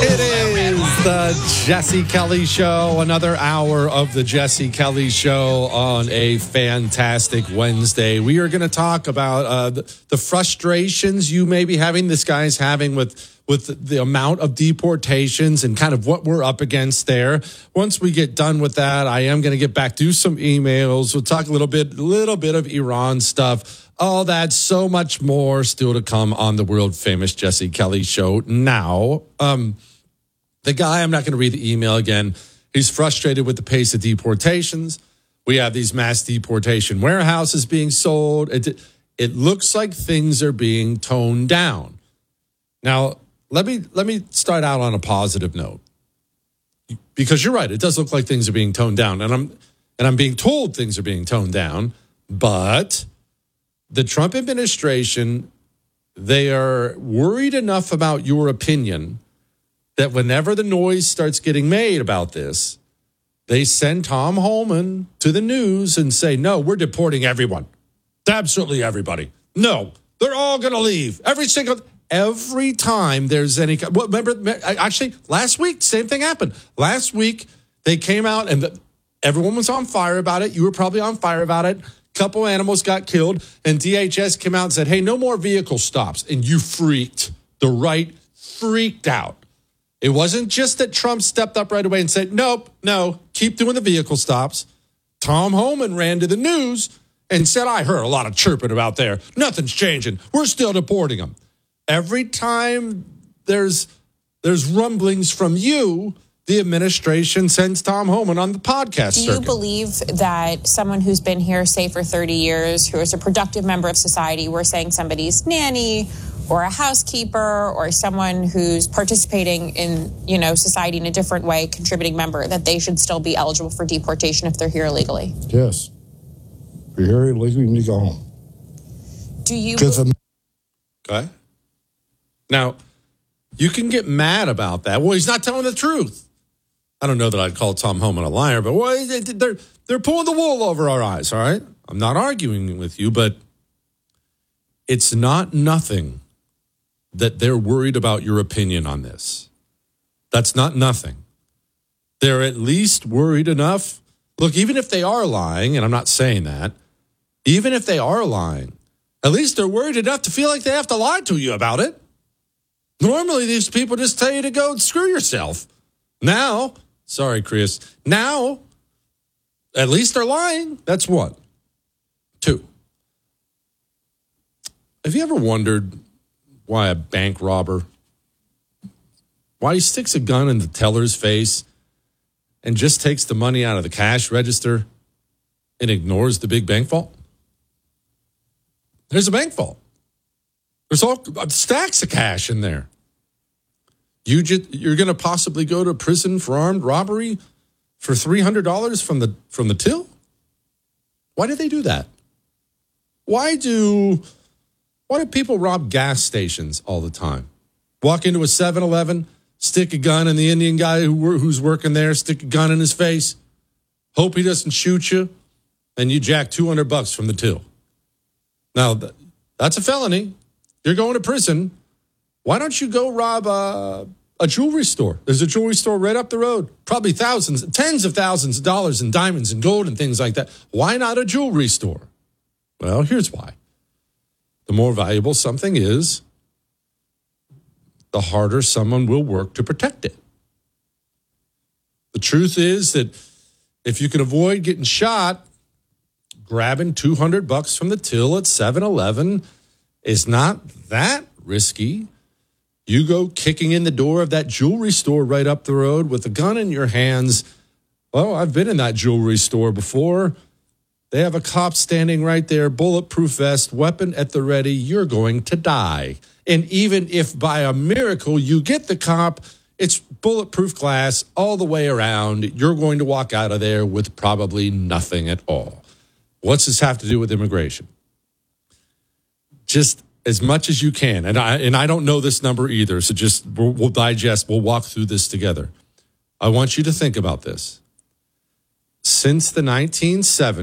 It is the Jesse Kelly Show, another hour of the Jesse Kelly Show on a fantastic Wednesday. We are going to talk about the frustrations you may be having, this guy's having with the amount of deportations and kind of what we're up against there. Once we get done with that, I am going to get back to some emails. We'll talk a little bit of Iran stuff. All that, so much more still to come on the world famous Jesse Kelly Show. Now, the guy, I'm not going to read the email again. He's frustrated with the pace of deportations. We have these mass deportation warehouses being sold. It looks like things are being toned down. Now, let me start out on a positive note, because you're right. It does look like things are being toned down, and I'm being told things are being toned down. But the Trump administration, they are worried enough about your opinion that whenever the noise starts getting made about this, they send Tom Homan to the news and say, no, we're deporting everyone. Absolutely everybody. No, they're all going to leave. Every time there's any... Well, remember, actually, last week, same thing happened. Last week, they came out and everyone was on fire about it. You were probably on fire about it. Couple animals got killed, and DHS came out and said, hey, no more vehicle stops. And you freaked. The right freaked out. It wasn't just that Trump stepped up right away and said, nope, no, keep doing the vehicle stops. Tom Homan ran to the news and said, I heard a lot of chirping about there. Nothing's changing. We're still deporting them. Every time there's rumblings from you, the administration sends Tom Homan on the podcast circuit. Do you believe that someone who's been here, say, for 30 years, who is a productive member of society, we're saying somebody's nanny or a housekeeper or someone who's participating in, society in a different way, contributing member, that they should still be eligible for deportation if they're here illegally? Yes. If you're here illegally, you need to go home. Do you... Okay. Now, you can get mad about that. Well, he's not telling the truth. I don't know that I'd call Tom Homan a liar, but they're pulling the wool over our eyes, all right? I'm not arguing with you, but it's not nothing that they're worried about your opinion on this. That's not nothing. They're at least worried enough. Look, even if they are lying, and I'm not saying that, even if they are lying, at least they're worried enough to feel like they have to lie to you about it. Normally, these people just tell you to go screw yourself. Now, sorry, Chris. Now, at least they're lying. That's one. Two. Have you ever wondered why a bank robber, why he sticks a gun in the teller's face and just takes the money out of the cash register and ignores the big bank vault? There's a bank vault. There's all stacks of cash in there. You're going to possibly go to prison for armed robbery for $300 from the till? Why do they do that? Why do people rob gas stations all the time? Walk into a 7-Eleven, stick a gun in the Indian guy who's working there, stick a gun in his face, hope he doesn't shoot you, and you jack $200 from the till. Now, that's a felony. You're going to prison. Why don't you go rob a jewelry store? There's a jewelry store right up the road. Probably tens of thousands of dollars in diamonds and gold and things like that. Why not a jewelry store? Well, here's why. The more valuable something is, the harder someone will work to protect it. The truth is that if you can avoid getting shot, grabbing $200 from the till at 7-Eleven is not that risky. You go kicking in the door of that jewelry store right up the road with a gun in your hands. Well, I've been in that jewelry store before. They have a cop standing right there, bulletproof vest, weapon at the ready. You're going to die. And even if by a miracle you get the cop, it's bulletproof glass all the way around. You're going to walk out of there with probably nothing at all. What's this have to do with immigration? Just as much as you can. And I don't know this number either, so just we'll digest, we'll walk through this together. I want you to think about this. Since the 1970s,